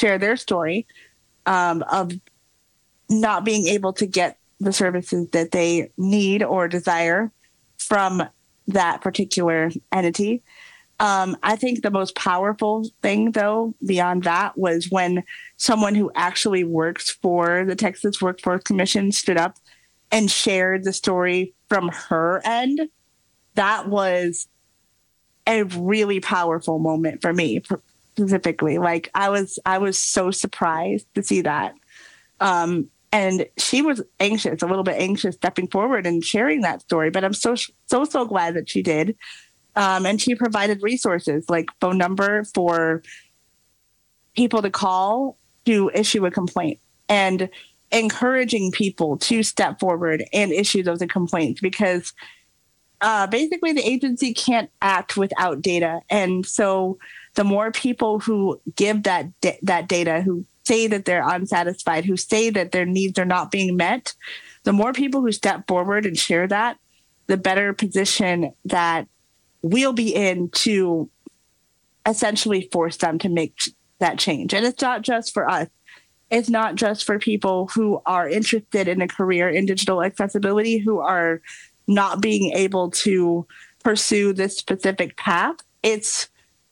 share their story of not being able to get the services that they need or desire from that particular entity. I think the most powerful thing, though, beyond that, was when someone who actually works for the Texas Workforce Commission stood up and shared the story from her end. That was a really powerful moment for me specifically. Like I was so surprised to see that. And she was anxious, a little bit anxious, stepping forward and sharing that story. But I'm so glad that she did. And she provided resources like phone number for people to call to issue a complaint and encouraging people to step forward and issue those complaints because basically the agency can't act without data. And so the more people who give that data, who say that they're unsatisfied, who say that their needs are not being met, the more people who step forward and share that, the better position that we'll be in to essentially force them to make that change. And it's not just for us. It's not just for people who are interested in a career in digital accessibility, who are not being able to pursue this specific path. It's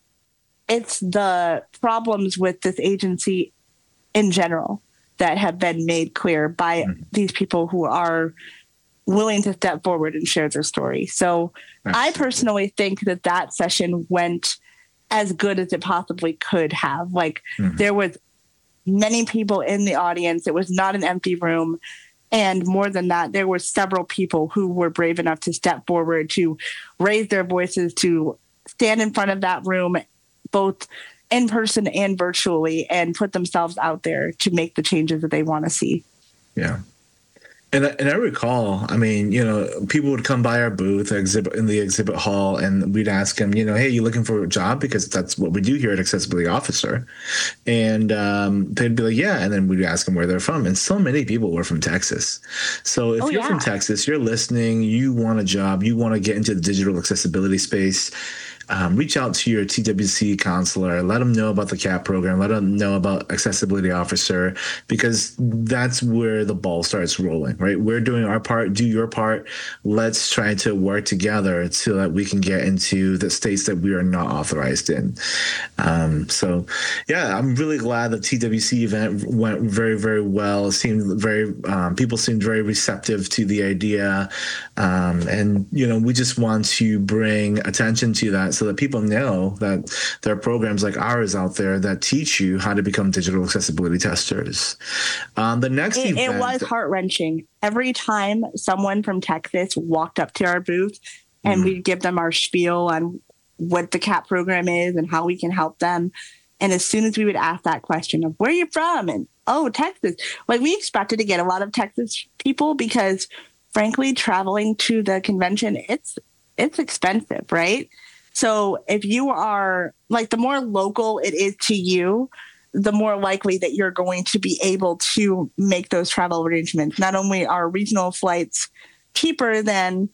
the problems with this agency in general that have been made clear by these people who are willing to step forward and share their story. So I personally think that session went as good as it possibly could have. Like there was many people in the audience. It was not an empty room. And more than that, there were several people who were brave enough to step forward, to raise their voices, to stand in front of that room, both in person and virtually, and put themselves out there to make the changes that they want to see. Yeah. And I recall, I mean, you know, people would come by our booth in the exhibit hall, and we'd ask them, you know, hey, you looking for a job? Because that's what we do here at Accessibility Officer. And they'd be like, yeah. And then we'd ask them where they're from. And so many people were from Texas. So if you're from Texas, you're listening, you want a job, you want to get into the digital accessibility space, reach out to your TWC counselor, let them know about the CAP program, let them know about Accessibility Officer, because that's where the ball starts rolling, right? We're doing our part, do your part. Let's try to work together so that we can get into the states that we are not authorized in. So, yeah, I'm really glad the TWC event went very, very well. It seemed people seemed very receptive to the idea. And, you know, we just want to bring attention to that so that people know that there are programs like ours out there that teach you how to become digital accessibility testers. The next event, it was heart-wrenching. Every time someone from Texas walked up to our booth and we'd give them our spiel on what the CAP program is and how we can help them. And as soon as we would ask that question of where are you from? And, oh, Texas. Like we expected to get a lot of Texas people because frankly, traveling to the convention, it's expensive, right? So if you are like, the more local it is to you, the more likely that you're going to be able to make those travel arrangements. Not only are regional flights cheaper than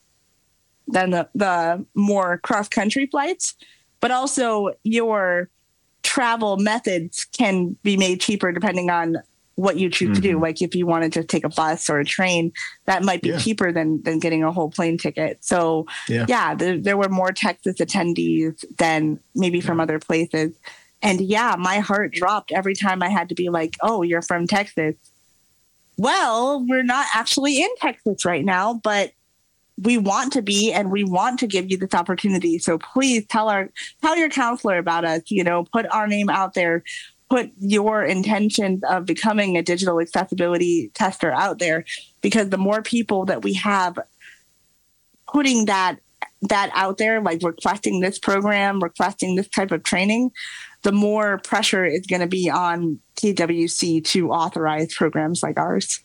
the more cross-country flights, but also your travel methods can be made cheaper depending on what you choose to do. Like if you want to just take a bus or a train, that might be cheaper than getting a whole plane ticket. So there were more Texas attendees than maybe from other places. And my heart dropped every time I had to be like, oh, you're from Texas. Well, we're not actually in Texas right now, but we want to be, and we want to give you this opportunity. So please tell your counselor about us, you know, put our name out there. Put your intentions of becoming a digital accessibility tester out there, because the more people that we have putting that out there, like requesting this program, requesting this type of training, the more pressure is going to be on TWC to authorize programs like ours.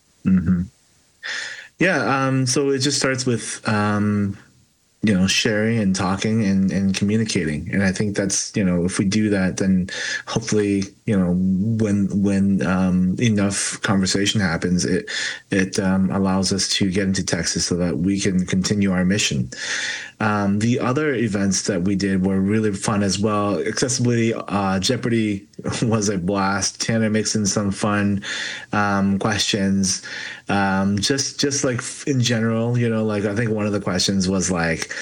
Yeah. So it just starts with, sharing and talking and communicating. And I think that's, if we do that, then hopefully when enough conversation happens, it allows us to get into Texas so that we can continue our mission. The other events that we did were really fun as well. Accessibility Jeopardy was a blast. Tanner mixed in some fun questions. Just like in general, like I think one of the questions was like,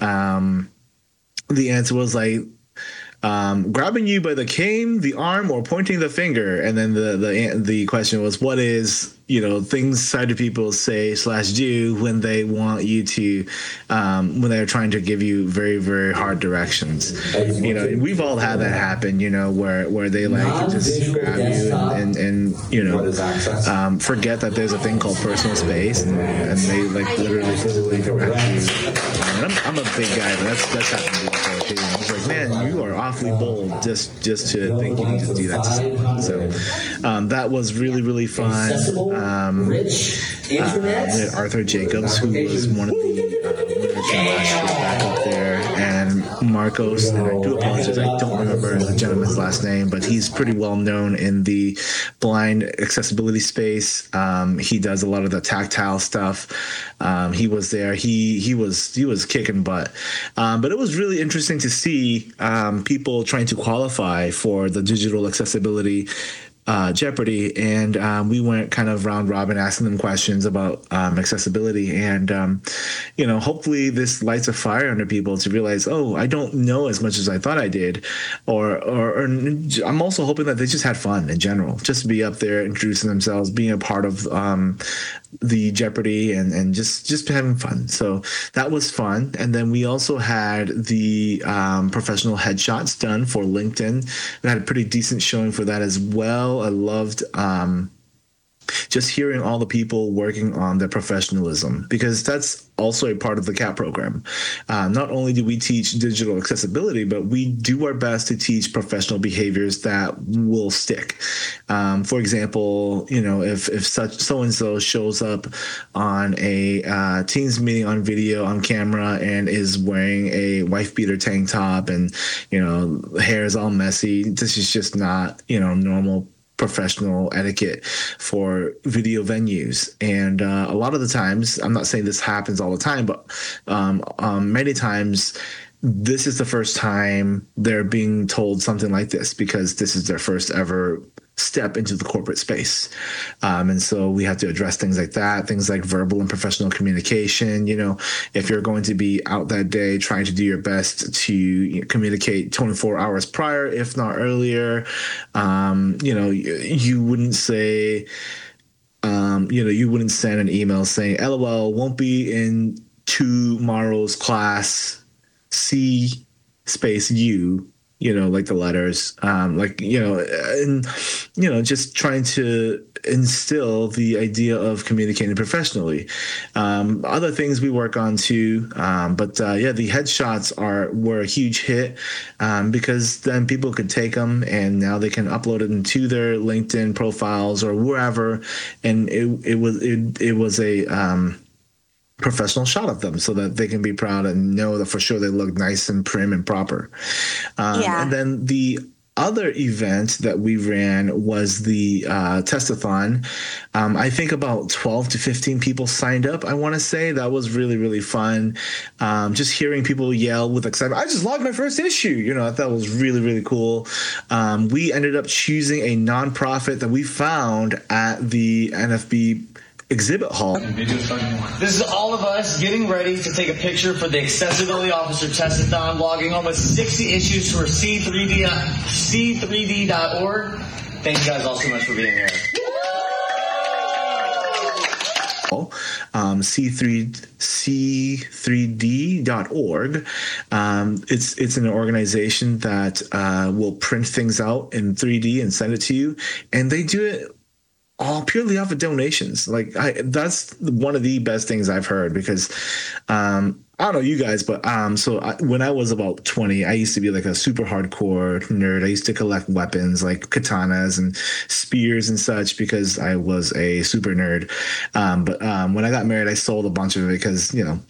the answer was like, grabbing you by the cane, the arm, or pointing the finger. And then the question was, what is, things sighted people say / do when they want you to, when they're trying to give you very, very hard directions. We've all had that happen, where they like just grab you and forget that there's a thing called personal space, and they like literally physically direct you. I'm a big guy, but that's happened before too. I was like, man, you are awfully bold just to think you can just do that to someone. So that was really, really fun. We had Arthur Jacobs, who was one of the winners from last year, back up there, and Marcos, and I do apologize, I don't remember the gentleman's last name, but he's pretty well known in the blind accessibility space. He does a lot of the tactile stuff. He was there. He was kicking butt. But it was really interesting to see people trying to qualify for the digital accessibility Jeopardy, and we went kind of round robin asking them questions about accessibility, and hopefully this lights a fire under people to realize, oh, I don't know as much as I thought I did, or I'm also hoping that they just had fun in general, just to be up there introducing themselves, being a part of the Jeopardy, and just having fun. So that was fun. And then we also had the professional headshots done for LinkedIn. We had a pretty decent showing for that as well. I loved just hearing all the people working on their professionalism, because that's also a part of the CAP program. Not only do we teach digital accessibility, but we do our best to teach professional behaviors that will stick. For example, if such so-and-so shows up on a Teams meeting on video, on camera, and is wearing a wife beater tank top and, hair is all messy, this is just not, normal professional etiquette for video venues. And a lot of the times, I'm not saying this happens all the time, but many times this is the first time they're being told something like this, because this is their first ever step into the corporate space. And so we have to address things like that, things like verbal and professional communication. If you're going to be out that day trying to do your best to communicate 24 hours prior, if not earlier, you wouldn't say, you wouldn't send an email saying, LOL, won't be in tomorrow's class, C space U, like the letters, just trying to instill the idea of communicating professionally. Other things we work on too, but the headshots were a huge hit, because then people could take them and now they can upload it into their LinkedIn profiles or wherever, and it was a professional shot of them so that they can be proud and know that for sure they look nice and prim and proper. And then the other event that we ran was the testathon. I think about 12 to 15 people signed up. I want to say that was really, really fun. Just hearing people yell with excitement, I just logged my first issue. I thought was really, really cool. We ended up choosing a nonprofit that we found at the NFB exhibit hall. This is all of us getting ready to take a picture for the Accessibility Officer Testathon, logging almost 60 issues for C3D.org. Thank you guys all so much for being here. C3D.org. It's an organization that will print things out in 3D and send it to you, and they do it all purely off of donations. That's one of the best things I've heard, because I don't know you guys, but when I was about 20, I used to be like a super hardcore nerd. I used to collect weapons like katanas and spears and such because I was a super nerd. But when I got married, I sold a bunch of it because,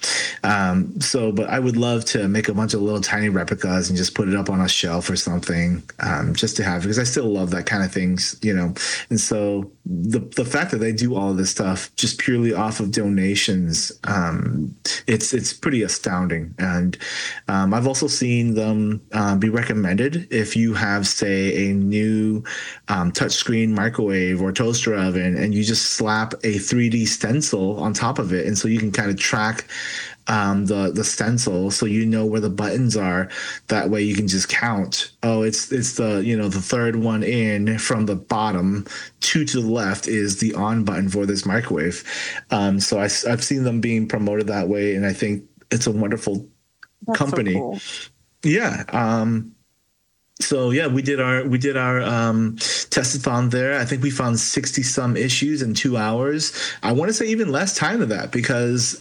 but I would love to make a bunch of little tiny replicas and just put it up on a shelf or something, just to have, because I still love that kind of things, and so the fact that they do all of this stuff just purely off of donations, it's pretty astounding. And I've also seen them be recommended if you have, say, a new touchscreen microwave or toaster oven, and you just slap a 3D stencil on top of it, and so you can kind of track the stencil, so you know where the buttons are. That way you can just count. Oh, it's the the third one in from the bottom, two to the left is the on button for this microwave. So I've seen them being promoted that way, and I think it's a wonderful company. So cool. Yeah. So yeah, we did our testathon there. I think we found 60 some issues in 2 hours. I want to say even less time than that, because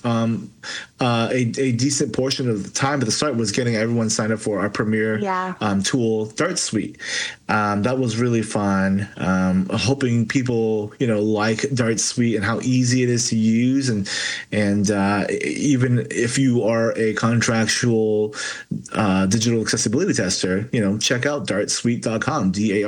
a decent portion of the time at the start was getting everyone signed up for our premier tool, Dart Suite. That was really fun. Hoping people like Dart Suite and how easy it is to use, and even if you are a contractual digital accessibility tester, check out dartsuite.com,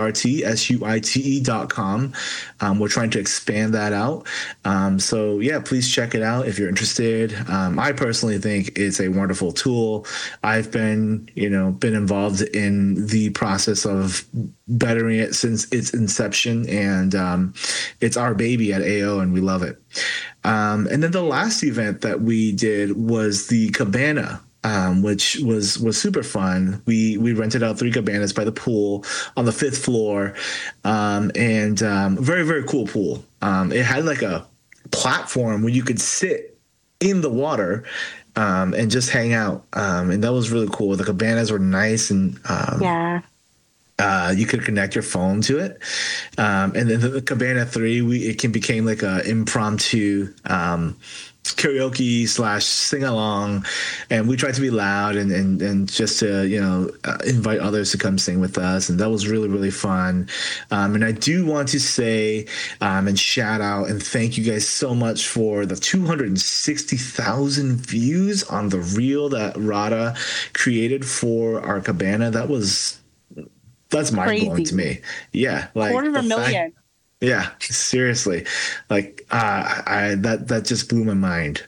dartsuite.com. We're trying to expand that out. So yeah, please check it out if you're interested. I personally think it's a wonderful tool. I've been involved in the process of bettering it since its inception, and it's our baby at AO, and we love it. And then the last event that we did was the Cabana, which was super fun. We rented out 3 cabanas by the pool on the 5th floor, and very, very cool pool. It had like a platform where you could sit in the water and just hang out, and that was really cool. The cabanas were nice, and you could connect your phone to it, and then the Cabana 3, it became like a impromptu karaoke / sing along, and we tried to be loud and just to invite others to come sing with us, and that was really, really fun. And I do want to say and shout out and thank you guys so much for the 260,000 views on the reel that Rada created for our cabana. That's mind-blowing to me. Yeah, like 250,000. Yeah, seriously, like that just blew my mind.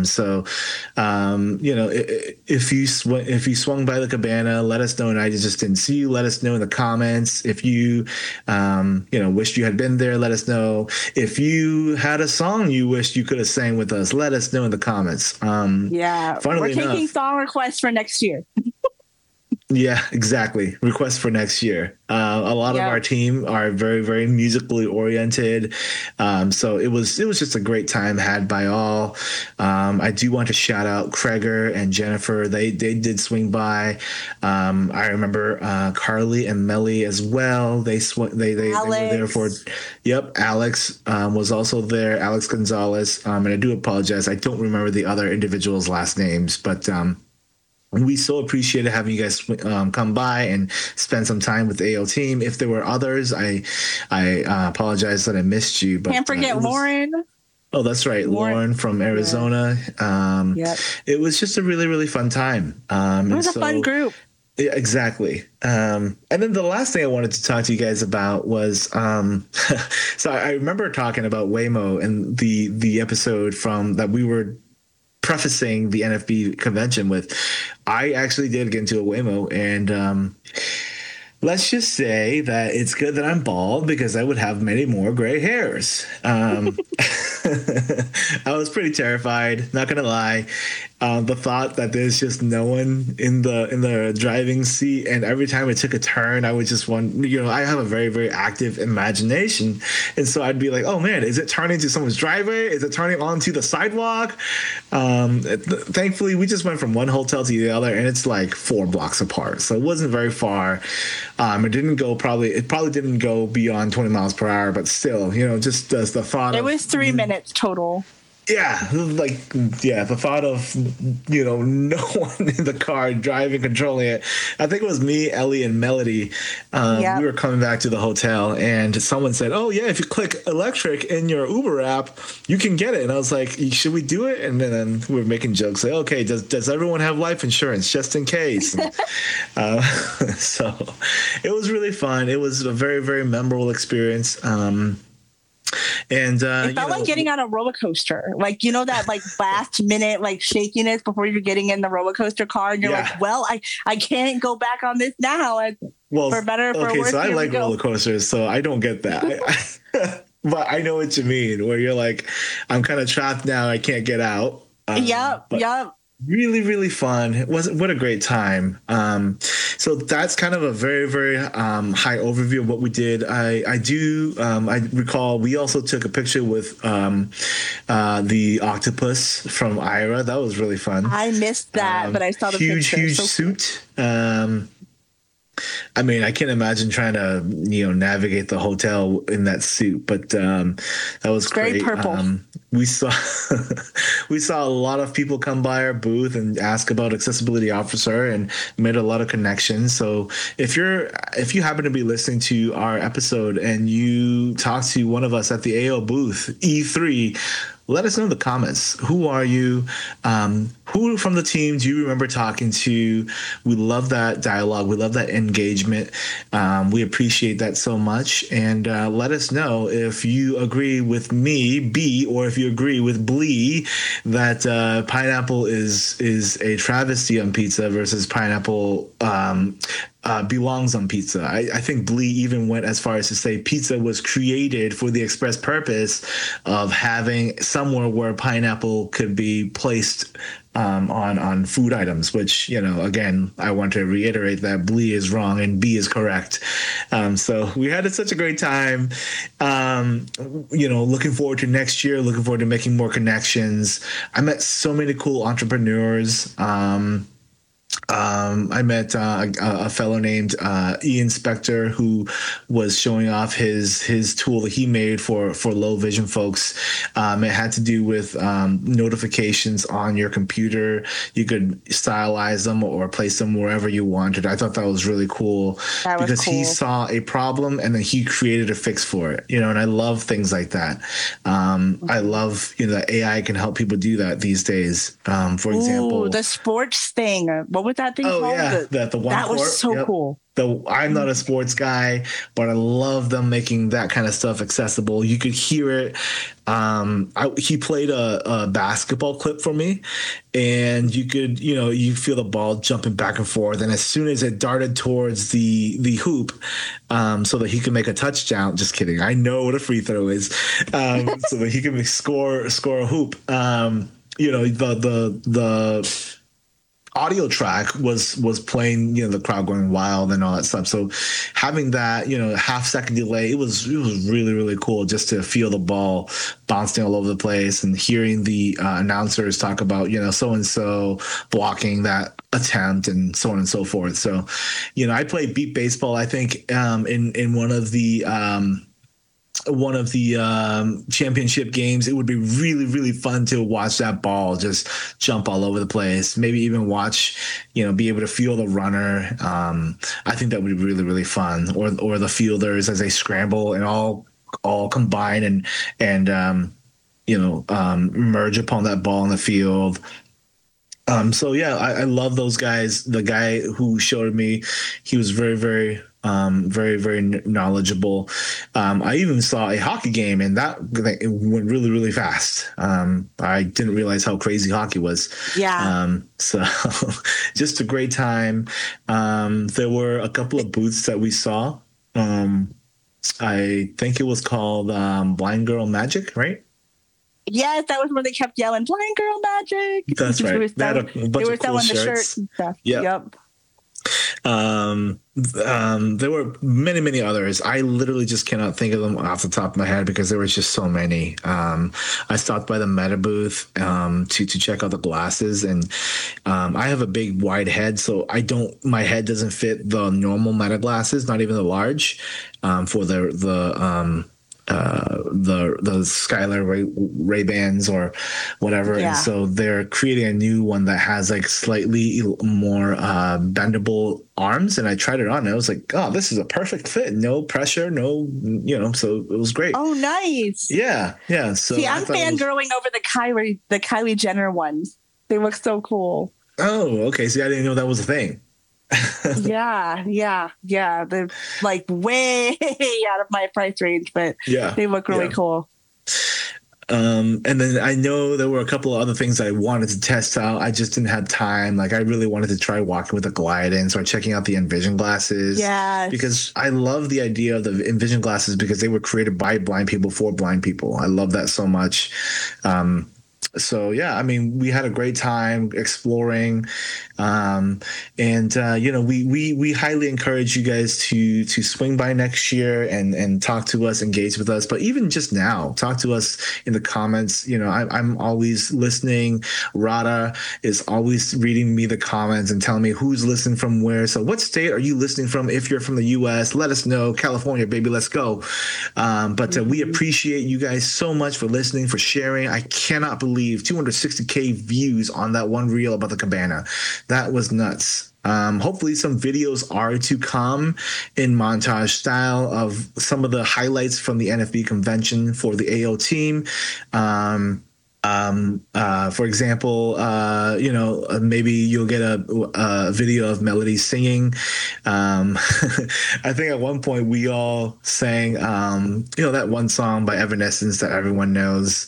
If you swung by the cabana, let us know. And I just didn't see you. Let us know in the comments. If you wished you had been there, let us know. If you had a song you wished you could have sang with us, let us know in the comments. We're taking song requests for next year. Yeah, exactly. Requests for next year. A lot of our team are very, very musically oriented. So it was just a great time had by all. I do want to shout out Kreger and Jennifer. They did swing by. I remember Carly and Melly as well. They were there for. Yep, Alex was also there. Alex Gonzalez. And I do apologize. I don't remember the other individuals' last names, but. We so appreciated having you guys come by and spend some time with the AO team. If there were others, I apologize that I missed you. But can't forget Lauren. Oh, that's right, Lauren from Arizona. It was just a really, really fun time. It was a fun group. Yeah, exactly. And then the last thing I wanted to talk to you guys about was so I remember talking about Waymo and the episode from that we were prefacing the NFB convention with. I actually did get into a Waymo, and let's just say that it's good that I'm bald because I would have many more gray hairs. I was pretty terrified, not gonna lie. The thought that there's just no one in the driving seat, and every time it took a turn, I would just want, I have a very, very active imagination, and so I'd be like, oh man, is it turning to someone's driveway? Is it turning onto the sidewalk? Thankfully, we just went from one hotel to the other, and it's like 4 blocks apart, so it wasn't very far. It probably didn't go beyond 20 miles per hour, but still, just the thought. It was 3 minutes total. Yeah, like the thought of no one in the car driving, controlling it. I think it was me, Ellie, and Melody. We Yep. were coming back to the hotel, and someone said, "Oh yeah, if you click electric in your Uber app, you can get it." And I was like, "Should we do it?" And then we were making jokes like, "Okay, does everyone have life insurance just in case?" And, uh, so it was really fun. It was a very very memorable experience. And It felt like getting on a roller coaster. Like, that like last minute like shakiness before you're getting in the roller coaster car and you're like, well, I can't go back on this now. And for better or for worse. So I here we like go. roller coasters, so I don't get that. But I know what you mean, where you're like, I'm kind of trapped now. I can't get out. Yep. Really, really fun. What a great time. So that's kind of a very, very high overview of what we did. I recall we also took a picture with the octopus from Ira. That was really fun. I missed that, but I saw the picture. Huge suit. I mean, I can't imagine trying to, navigate the hotel in that suit, but that was very great. Purple. We saw we saw a lot of people come by our booth and ask about Accessibility Officer and made a lot of connections. So if you happen to be listening to our episode and you talk to one of us at the AO booth, E3, let us know in the comments. Who are you? Who from the team do you remember talking to? We love that dialogue. We love that engagement. We appreciate that so much. And let us know if you agree with me, B, or if you agree with Blee that pineapple is a travesty on pizza versus pineapple belongs on pizza. I think Blee even went as far as to say pizza was created for the express purpose of having somewhere where pineapple could be placed on food items, which, again, I want to reiterate that Blee is wrong and B is correct. So we had such a great time. Looking forward to next year, looking forward to making more connections. I met so many cool entrepreneurs. I met a fellow named Ian Spector, who was showing off his tool that he made for low vision folks. It had to do with notifications on your computer. You could stylize them or place them wherever you wanted. I thought that was really cool because he saw a problem and then he created a fix for it. And I love things like that. I love that AI can help people do that these days. For example, the sports thing. What was that thing called? Yeah, the one that was so cool. I'm not a sports guy, but I love them making that kind of stuff accessible. You could hear it. He played a basketball clip for me, and you could, you feel the ball jumping back and forth. And as soon as it darted towards the hoop, so that he could make a touchdown. Just kidding. I know what a free throw is. So that he can score a hoop. The audio track was playing, the crowd going wild and all that stuff. So having that, half second delay, it was really, really cool just to feel the ball bouncing all over the place and hearing the announcers talk about, so-and-so blocking that attempt and so on and so forth. So, I played beat baseball, I think, in one of the championship games. It would be really, really fun to watch that ball just jump all over the place. Maybe even watch, be able to feel the runner. I think that would be really, really fun. Or the fielders as they scramble and all combine and merge upon that ball in the field. So yeah, I love those guys. The guy who showed me, he was very, very very, very knowledgeable. I even saw a hockey game, and it went really, really fast. I didn't realize how crazy hockey was. Yeah. So just a great time. There were a couple of booths that we saw. I think it was called Blind Girl Magic, right? Yes, that was where they kept yelling "Blind Girl Magic." That's right. They were selling the shirts and stuff. Yep. There were many, many others. I literally just cannot think of them off the top of my head because there was just so many. I stopped by the Meta booth to check out the glasses, and I have a big wide head, so my head doesn't fit the normal Meta glasses, not even the large, for the the Skylar Ray Bans or whatever, Yeah. and so they're creating a new one that has like slightly more bendable arms. And I tried it on, and I was like, oh, this is a perfect fit. No pressure, no, so it was great. Oh, nice. Yeah. So see, I'm fangirling over the Kylie Jenner ones. They look so cool. Oh, okay. See, I didn't know that was a thing. Yeah. They're like way out of my price range, but they look really cool. And then I know there were a couple of other things I wanted to test out. I just didn't have time. Like I really wanted to try walking with a glide and start checking out the Envision glasses. Yeah. Because I love the idea of the Envision glasses because they were created by blind people for blind people. I love that so much. So yeah, I mean, we had a great time exploring, and we highly encourage you guys to swing by next year and talk to us, engage with us. But even just now, talk to us in the comments. I'm always listening. Rada is always reading me the comments and telling me who's listening from where. So what state are you listening from? If you're from the U.S., let us know. California, baby, let's go. But we appreciate you guys so much for listening, for sharing. I cannot believe 260K views on that one reel about the cabana. That was nuts. Hopefully some videos are to come in montage style of some of the highlights from the NFB convention for the AO team. For example, maybe you'll get a video of Melody singing. I think at one point we all sang, that one song by Evanescence that everyone knows.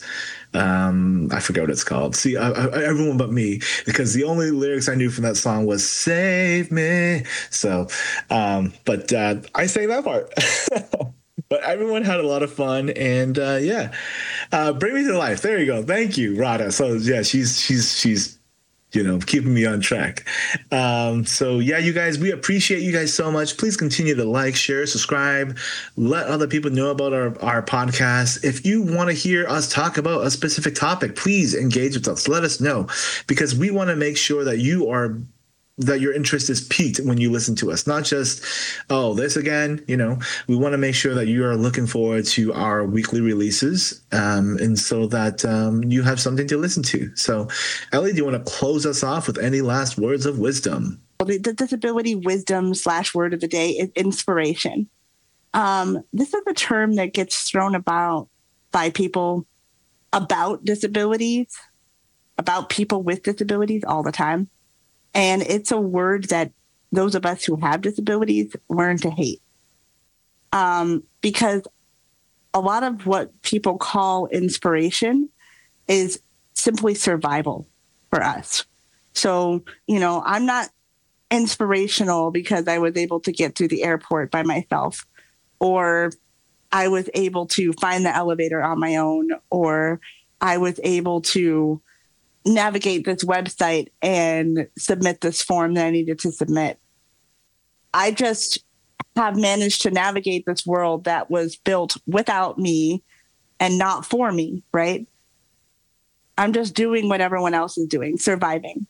I forget what it's called. See, everyone but me, because the only lyrics I knew from that song was "Save Me." So, but I sang that part. But everyone had a lot of fun, and bring me to life. There you go. Thank you, Rada. So yeah, she's keeping me on track. So yeah, you guys, we appreciate you guys so much. Please continue to like, share, subscribe, let other people know about our podcast. If you want to hear us talk about a specific topic, please engage with us. Let us know, because we want to make sure that your interest is piqued when you listen to us, not just, this again. We want to make sure that you are looking forward to our weekly releases, and so that you have something to listen to. So, Ellie, do you want to close us off with any last words of wisdom? The disability wisdom / word of the day is inspiration. This is a term that gets thrown about by people about disabilities, about people with disabilities all the time. And it's a word that those of us who have disabilities learn to hate. Because a lot of what people call inspiration is simply survival for us. So, I'm not inspirational because I was able to get through the airport by myself, or I was able to find the elevator on my own, or I was able to navigate this website and submit this form that I needed to submit. I just have managed to navigate this world that was built without me and not for me, right? I'm just doing what everyone else is doing, surviving.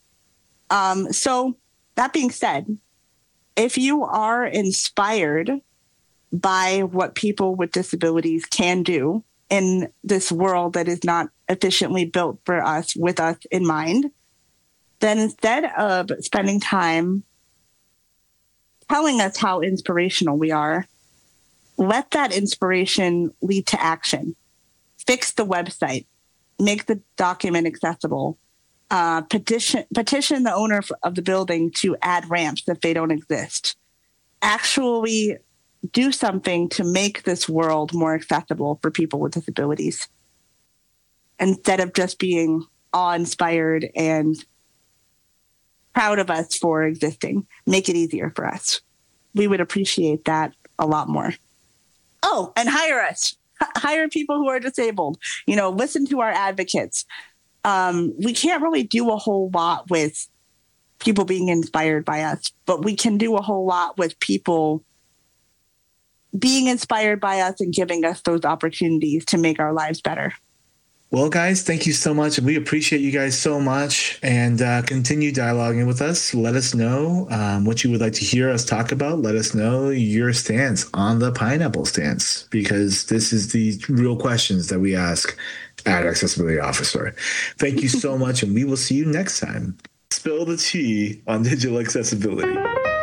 So that being said, if you are inspired by what people with disabilities can do in this world that is not efficiently built for us, with us in mind, then instead of spending time telling us how inspirational we are, let that inspiration lead to action. Fix the website, make the document accessible, petition the owner of the building to add ramps if they don't exist. Actually do something to make this world more accessible for people with disabilities, instead of just being awe-inspired and proud of us for existing. Make it easier for us. We would appreciate that a lot more. Oh, and hire us. Hire people who are disabled. Listen to our advocates. We can't really do a whole lot with people being inspired by us, but we can do a whole lot with people being inspired by us and giving us those opportunities to make our lives better. Well, guys, thank you so much. We appreciate you guys so much, and continue dialoguing with us. Let us know what you would like to hear us talk about. Let us know your stance on the pineapple stance, because this is the real questions that we ask at Accessibility Officer. Thank you so much, and we will see you next time. Spill the tea on digital accessibility.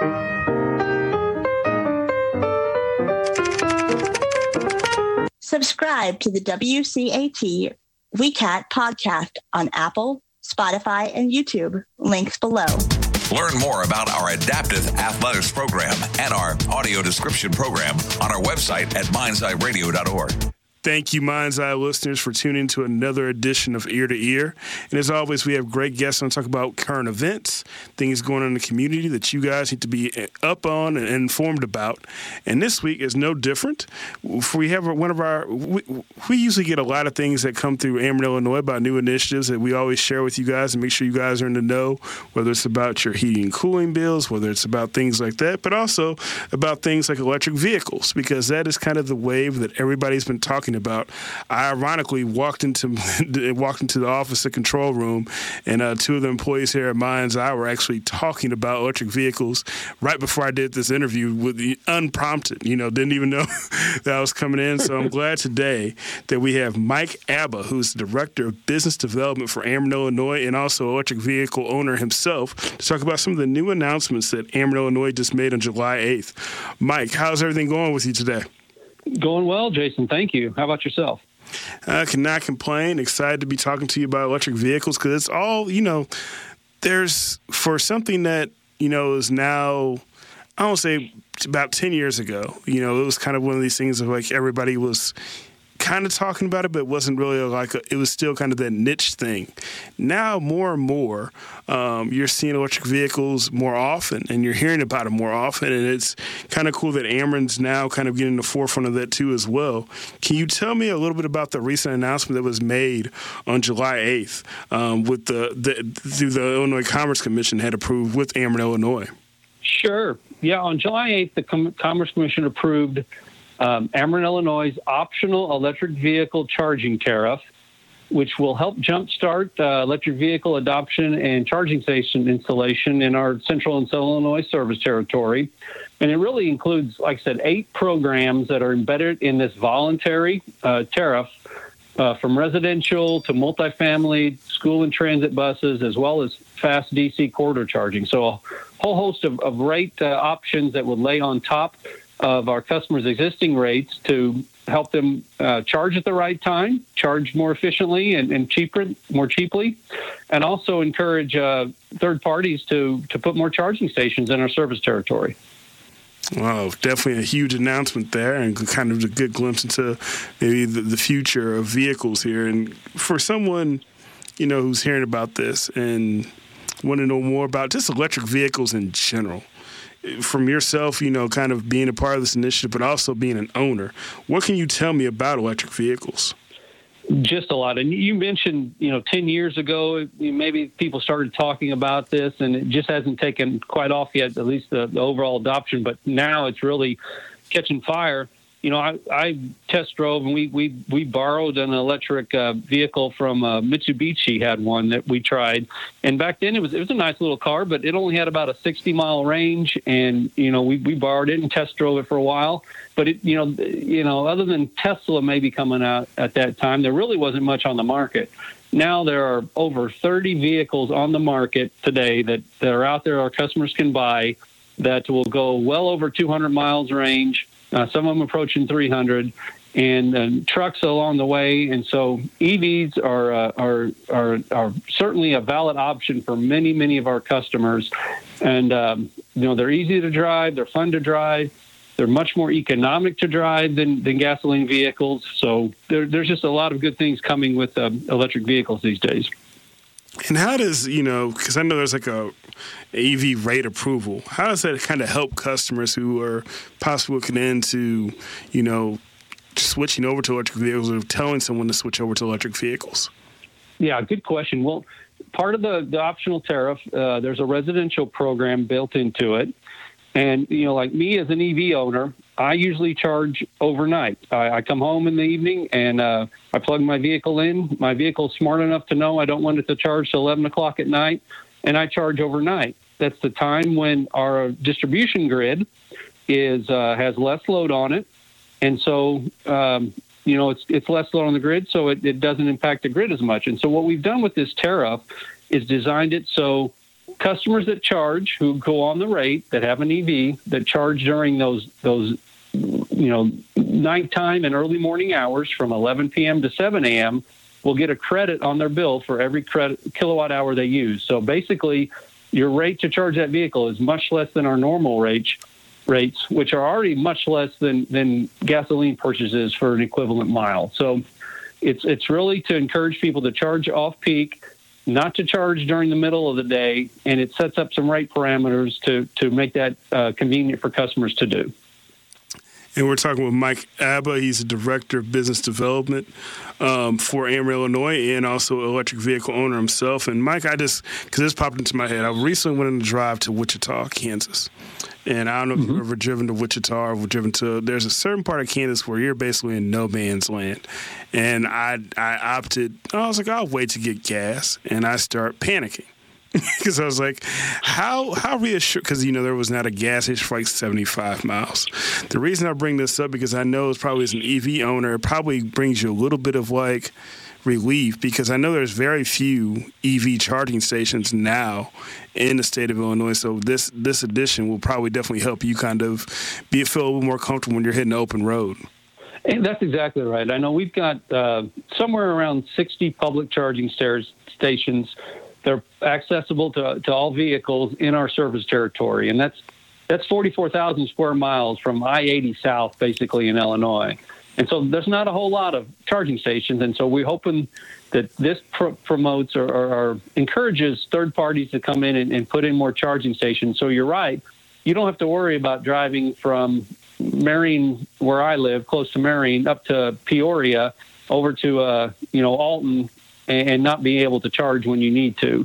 Subscribe to the WCAT WeCat podcast on Apple, Spotify, and YouTube. Links below. Learn more about our adaptive athletics program and our audio description program on our website at mindseyeradio.org. Thank you, Mind's Eye listeners, for tuning to another edition of Ear to Ear. And as always, we have great guests on to talk about current events, things going on in the community that you guys need to be up on and informed about. And this week is no different. We have we usually get a lot of things that come through Ameren, Illinois about new initiatives that we always share with you guys and make sure you guys are in the know, whether it's about your heating and cooling bills, whether it's about things like that, but also about things like electric vehicles, because that is kind of the wave that everybody's been talking about. I ironically walked into the office, the control room, and two of the employees here at Mind's Eye were actually talking about electric vehicles right before I did this interview with the unprompted. Didn't even know that I was coming in. So I'm glad today that we have Mike Abba, who's the Director of Business Development for Ameren, Illinois, and also electric vehicle owner himself, to talk about some of the new announcements that Ameren, Illinois just made on July 8th. Mike, how's everything going with you today? Going well, Jason. Thank you. How about yourself? I cannot complain. Excited to be talking to you about electric vehicles, because it's all, there's, for something that, is now, I don't say about 10 years ago, it was kind of one of these things of like everybody was kind of talking about it, but it wasn't really it was still kind of that niche thing. Now, more and more, you're seeing electric vehicles more often, and you're hearing about them more often, and it's kind of cool that Ameren's now kind of getting the forefront of that too as well. Can you tell me a little bit about the recent announcement that was made on July 8th with through the Illinois Commerce Commission had approved with Ameren, Illinois? Sure. Yeah, on July 8th, the Commerce Commission approved Ameren, Illinois' optional electric vehicle charging tariff, which will help jumpstart electric vehicle adoption and charging station installation in our Central and Southern Illinois service territory. And it really includes, like I said, 8 programs that are embedded in this voluntary tariff, from residential to multifamily, school and transit buses, as well as fast DC corridor charging. So a whole host of rate options that would lay on top of our customers' existing rates to help them charge at the right time, charge more efficiently and more cheaply, and also encourage third parties to put more charging stations in our service territory. Wow, definitely a huge announcement there, and kind of a good glimpse into maybe the future of vehicles here. And for someone, who's hearing about this and want to know more about just electric vehicles in general, from yourself, kind of being a part of this initiative, but also being an owner, what can you tell me about electric vehicles? Just a lot. And you mentioned, 10 years ago, maybe people started talking about this, and it just hasn't taken quite off yet, at least the overall adoption. But now it's really catching fire. I test drove, and we borrowed an electric vehicle from Mitsubishi. Had one that we tried, and back then it was a nice little car, but it only had about a 60-mile range. And we borrowed it and test drove it for a while. But it, other than Tesla maybe coming out at that time, there really wasn't much on the market. Now there are over 30 vehicles on the market today that are out there our customers can buy that will go well over 200 miles range. Some of them approaching 300, and trucks along the way. And so EVs are certainly a valid option for many, many of our customers. And they're easy to drive, they're fun to drive, they're much more economic to drive than gasoline vehicles. So there's just a lot of good things coming with electric vehicles these days. And how does, because I know there's like a EV rate approval, how does that kind of help customers who are possibly looking into, switching over to electric vehicles or telling someone to switch over to electric vehicles? Yeah, good question. Well, part of the optional tariff, there's a residential program built into it. And, like me as an EV owner, I usually charge overnight. I come home in the evening and I plug my vehicle in. My vehicle's smart enough to know I don't want it to charge till 11 o'clock at night, and I charge overnight. That's the time when our distribution grid has less load on it. And so, it's less load on the grid, so it doesn't impact the grid as much. And so what we've done with this tariff is designed it so customers that charge, who go on the rate, that have an EV, that charge during those nighttime and early morning hours from 11 p.m. to 7 a.m. will get a credit on their bill for every kilowatt hour they use. So basically, your rate to charge that vehicle is much less than our normal rates, which are already much less than gasoline purchases for an equivalent mile. So it's really to encourage people to charge off-peak, not to charge during the middle of the day, and it sets up some rate parameters to make that convenient for customers to do. And we're talking with Mike Abba. He's the Director of Business Development for Ameren, Illinois, and also electric vehicle owner himself. And Mike, because this popped into my head, I recently went on a drive to Wichita, Kansas. And I don't know if you've ever driven to Wichita or driven to, there's a certain part of Kansas where you're basically in no man's land. And I was like, I'll wait to get gas. And I start panicking. Because I was like, how reassured, because, there was not a gas station for like 75 miles. The reason I bring this up, because I know it's probably as an EV owner, it probably brings you a little bit of like relief, because I know there's very few EV charging stations now in the state of Illinois. So this addition will probably definitely help you kind of feel a little more comfortable when you're hitting the open road. And that's exactly right. I know we've got somewhere around 60 public charging stations. They're accessible to all vehicles in our service territory, and that's 44,000 square miles from I-80 south, basically, in Illinois. And so there's not a whole lot of charging stations, and so we're hoping that this promotes or encourages third parties to come in and put in more charging stations. So you're right. You don't have to worry about driving from Marion, where I live, close to Marion, up to Peoria, over to Alton, and not be able to charge when you need to.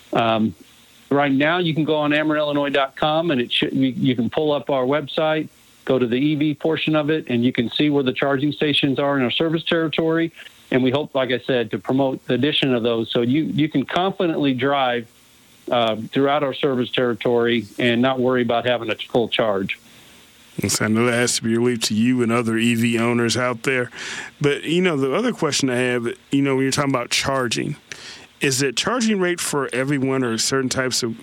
Right now, you can go on AmerenIllinois.com, and you can pull up our website, go to the EV portion of it, and you can see where the charging stations are in our service territory. And we hope, like I said, to promote the addition of those so you can confidently drive throughout our service territory and not worry about having a full charge. So I know that has to be relief to you and other EV owners out there. But, the other question I have, when you're talking about charging, is it charging rate for everyone or certain types of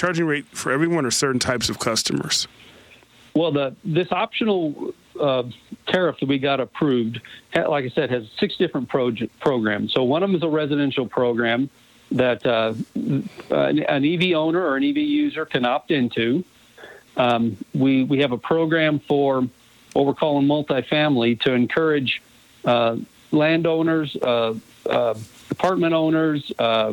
customers? Well, this optional tariff that we got approved, like I said, has 6 different programs. So one of them is a residential program that an EV owner or an EV user can opt into. We have a program for what we're calling multifamily to encourage landowners, apartment owners,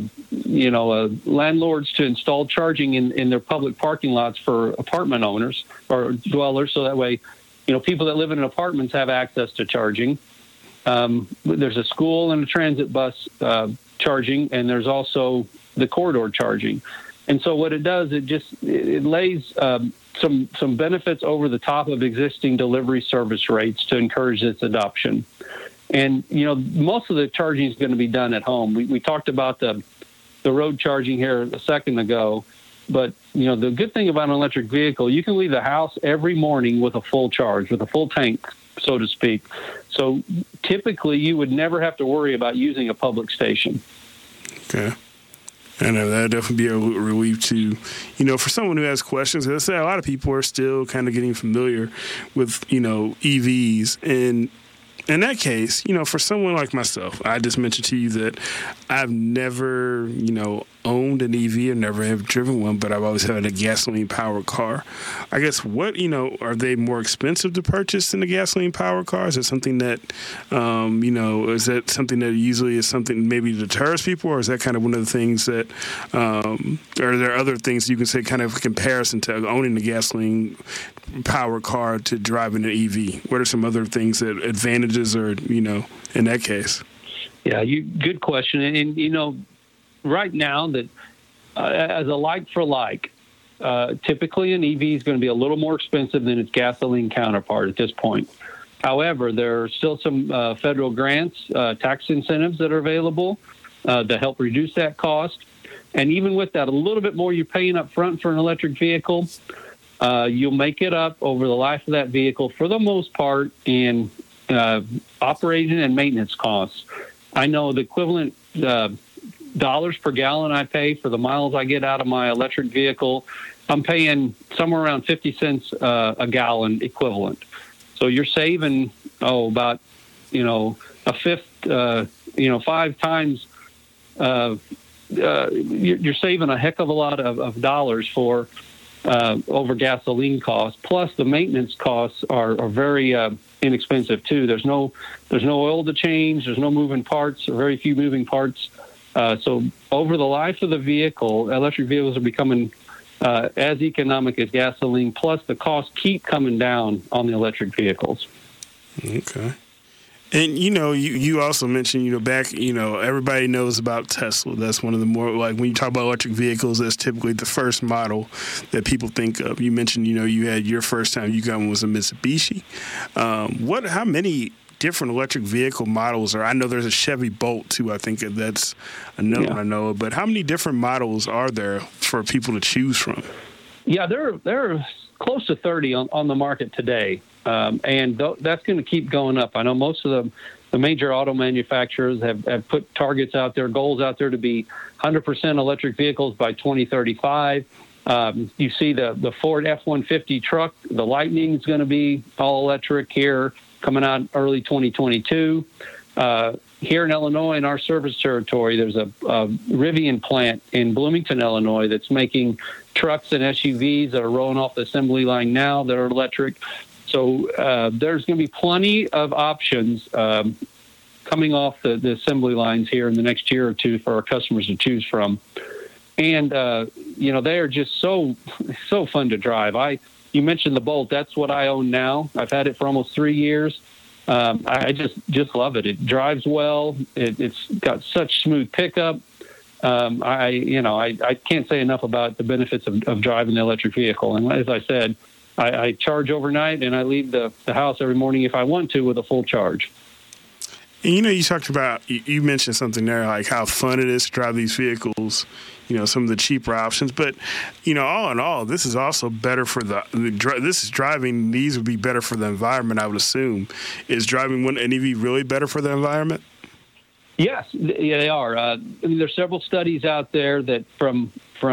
landlords to install charging in their public parking lots for apartment owners or dwellers. So that way, people that live in apartments have access to charging. There's a school and a transit bus charging, and there's also the corridor charging. And so what it does, it lays some benefits over the top of existing delivery service rates to encourage its adoption. And, most of the charging is going to be done at home. We talked about the road charging here a second ago, but, the good thing about an electric vehicle, you can leave the house every morning with a full charge, with a full tank, so to speak. So typically you would never have to worry about using a public station. Okay. I know that would definitely be a relief too. For someone who has questions, I say a lot of people are still kind of getting familiar with, EVs. And in that case, for someone like myself, I just mentioned to you that I've never, owned an EV or never have driven one, but I've always had a gasoline-powered car. I guess are they more expensive to purchase than a gasoline-powered car? Is it something that, is that something that usually is something maybe deters people, or is that kind of one of the things that, are there other things you can say kind of comparison to owning a gasoline-powered car to driving an EV? What are some other things that advantages are, in that case? Yeah, good question. And right now, that as a like for like, typically an EV is going to be a little more expensive than its gasoline counterpart at this point. However, there are still some federal grants, tax incentives that are available to help reduce that cost. And even with that, a little bit more you're paying up front for an electric vehicle, you'll make it up over the life of that vehicle for the most part in operating and maintenance costs. I know the equivalent dollars per gallon I pay for the miles I get out of my electric vehicle, I'm paying somewhere around 50 cents a gallon equivalent. So you're saving, about, a fifth, 5 times. You're saving a heck of a lot of dollars for over gasoline costs. Plus, the maintenance costs are very inexpensive too. There's no oil to change. There's no moving parts, or very few moving parts. So over the life of the vehicle, electric vehicles are becoming as economic as gasoline. Plus, the costs keep coming down on the electric vehicles. Okay. And, you also mentioned, everybody knows about Tesla. That's one of the more, like, when you talk about electric vehicles, that's typically the first model that people think of. You mentioned, you had your first time you got one was a Mitsubishi. How many different electric vehicle models are? I know there's a Chevy Bolt, too. I think that's another one I know of. But how many different models are there for people to choose from? Yeah, there are close to 30 on the market today. And that's going to keep going up. I know most of the major auto manufacturers have put targets out there, goals out there to be 100% electric vehicles by 2035. You see the Ford F-150 truck, the Lightning is going to be all electric here, coming out early 2022. Here in Illinois, in our service territory, there's a Rivian plant in Bloomington, Illinois, that's making trucks and SUVs that are rolling off the assembly line now that are electric. So there's going to be plenty of options coming off the assembly lines here in the next year or two for our customers to choose from. And, they are just so fun to drive. You mentioned the Bolt. That's what I own now. I've had it for almost 3 years. I just love it. It drives well. It's got such smooth pickup. I can't say enough about the benefits of driving the electric vehicle. And as I said, I charge overnight, and I leave the house every morning if I want to with a full charge. And you talked about, you mentioned something there, like how fun it is to drive these vehicles, some of the cheaper options. But, all in all, this is also better for these would be better for the environment, I would assume. Is driving an EV really better for the environment? Yes, they are. There's several studies out there that from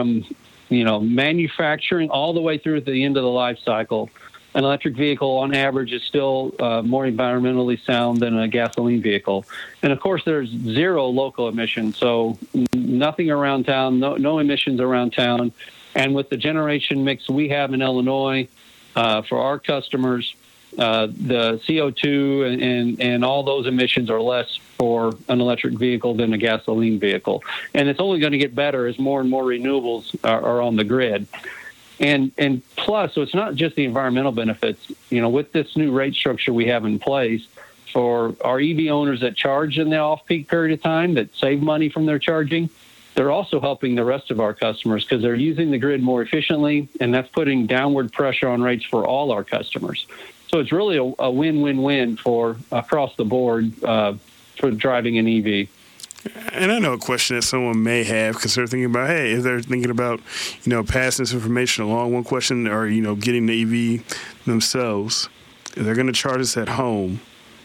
manufacturing all the way through to the end of the life cycle, an electric vehicle on average is still more environmentally sound than a gasoline vehicle. And of course, there's zero local emissions, so nothing around town, no emissions around town. And with the generation mix we have in Illinois for our customers, the CO2 and all those emissions are less for an electric vehicle than a gasoline vehicle. And it's only going to get better as more and more renewables are on the grid. And plus, so it's not just the environmental benefits. With this new rate structure we have in place for our EV owners that charge in the off-peak period of time, that save money from their charging, they're also helping the rest of our customers because they're using the grid more efficiently, and that's putting downward pressure on rates for all our customers. So it's really a win-win-win for across the board for driving an EV. And I know a question that someone may have because they're thinking about, if they're thinking about, passing this information along, one question, or, getting the EV themselves, if they're going to charge this at home,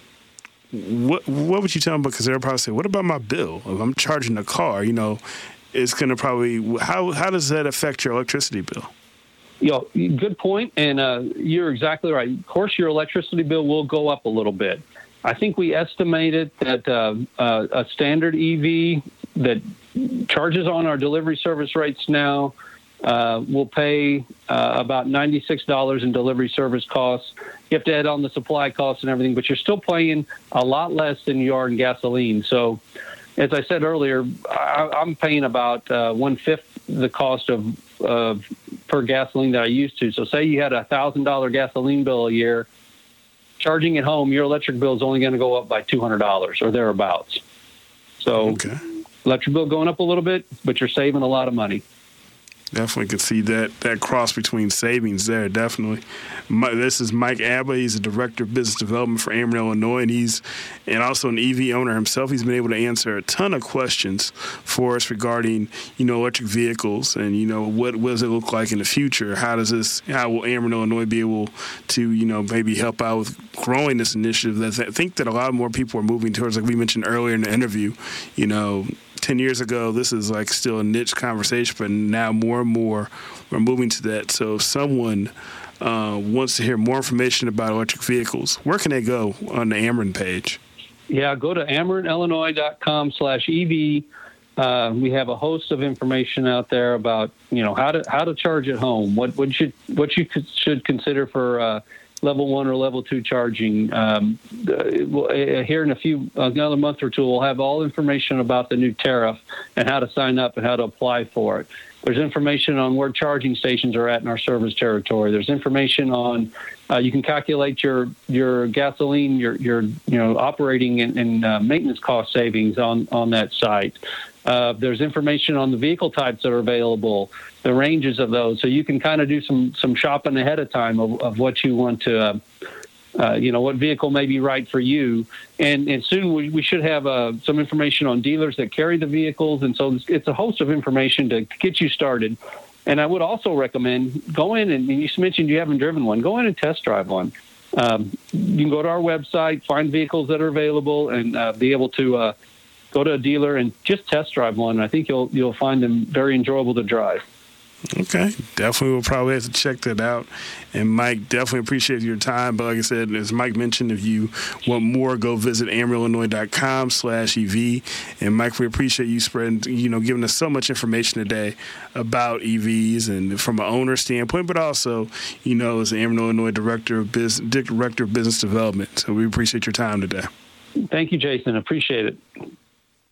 what would you tell them? Because they'll probably say, what about my bill? If I'm charging the car, it's going to probably, how does that affect your electricity bill? Good point. And you're exactly right. Of course, your electricity bill will go up a little bit. I think we estimated that a standard EV that charges on our delivery service rates now will pay about $96 in delivery service costs. You have to add on the supply costs and everything, but you're still paying a lot less than you are in gasoline. So, as I said earlier, I'm paying about 1/5 the cost of per gasoline that I used to. So, say you had a $1,000 gasoline bill a year. Charging at home, your electric bill is only going to go up by $200 or thereabouts. So, Electric bill going up a little bit, but you're saving a lot of money. Definitely could see that cross between savings there, definitely. This is Mike Abba. He's the Director of Business Development for Ameren, Illinois, and he's also an EV owner himself. He's been able to answer a ton of questions for us regarding, electric vehicles and, what does it look like in the future? How will Ameren, Illinois be able to, maybe help out with growing this initiative that I think that a lot more people are moving towards, like we mentioned earlier in the interview, 10 years ago, this is like still a niche conversation, but now more and more we're moving to that. So if someone wants to hear more information about electric vehicles, where can they go on the Ameren page? Yeah, go to amerenillinois.com/EV. We have a host of information out there about, how to charge at home, what you should consider for level 1 or level 2 charging. Here in another month or two, we'll have all information about the new tariff and how to sign up and how to apply for it. There's information on where charging stations are at in our service territory. There's information on you can calculate your gasoline, your operating and maintenance cost savings on that site. There's information on the vehicle types that are available, the ranges of those, so you can kind of do some shopping ahead of time of what you want to, what vehicle may be right for you. And soon we should have some information on dealers that carry the vehicles, and so it's a host of information to get you started. And I would also recommend go in, and you mentioned you haven't driven one, go in and test drive one. You can go to our website, find vehicles that are available, and be able to go to a dealer and just test drive one. I think you'll find them very enjoyable to drive. Okay, definitely we'll probably have to check that out. And Mike, definitely appreciate your time. But like I said, as Mike mentioned, if you want more, go visit amerenillinois.com/EV. And Mike, we appreciate you giving us so much information today about EVs and from an owner standpoint, but also, as the Ameren, Illinois Director of Business Development. So we appreciate your time today. Thank you, Jason. Appreciate it.